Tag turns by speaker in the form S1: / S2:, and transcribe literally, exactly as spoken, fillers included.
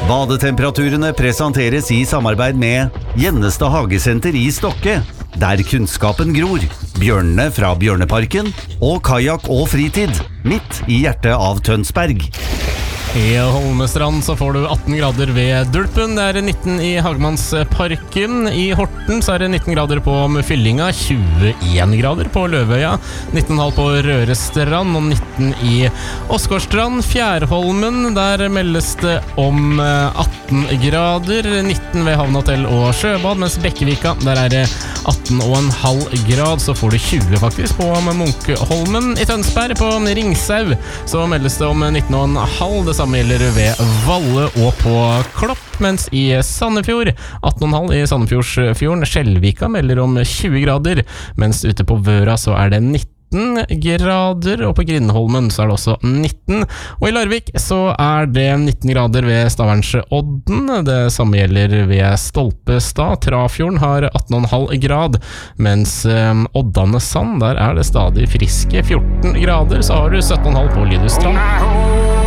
S1: Badetemperaturene presenteres i samarbeid med Gjennestad Hagesenter i Stokke, der kunnskapen gror, bjørnene fra Bjørneparken og kajak og fritid, midt i hjertet av Tønsberg.
S2: I Holmestrand så får du atten grader ved Dulpen, det er nitten i Hagmannsparken. I Horten så er det nitten grader på Fyllinga, tjueen grader på Løvøya, nitten komma fem på Rørestrand og nitten i Åsgårdstrand. Fjærholmen, der meldes det om atten grader, nitten ved Havnehotell og Sjøbad, mens Bekkevika, der er det atten komma fem grad, så får du tjue faktisk på Munkholmen. I Tønsberg på Ringsau så meldes det om nitten komma fem, det samme gjelder ved Valle og på Klopp, mens i Sandefjord atten komma fem i Sandefjordsfjorden. Skjelvika melder om tjue grader, mens ute på Vøra så er det nitten grader, og på Grindholmen så er det også nitten, og i Larvik så er det nitten grader ved Stavernsodden. Det samme gjelder ved Stolpestad. Trafjorden har atten komma fem grad, mens eh, Oddane Sand, der er det stadig friske fjorten grader. Så har du sytten komma fem på Lydustrand.